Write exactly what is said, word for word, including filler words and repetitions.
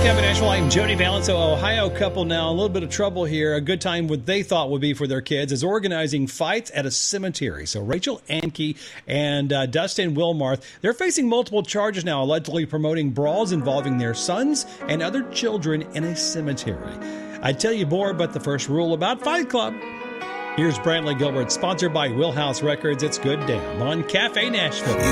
Kevin Ashwell, I'm Jody Valance. So, Ohio couple now, a little bit of trouble here. A good time what they thought would be for their kids is organizing fights at a cemetery. So Rachel Anke and uh, Dustin Wilmarth, they're facing multiple charges now, allegedly promoting brawls involving their sons and other children in a cemetery. I'd tell you more, but the first rule about Fight Club. Here's Brantley Gilbert, sponsored by Wheelhouse Records. It's Good Damn on Cafe Nashville.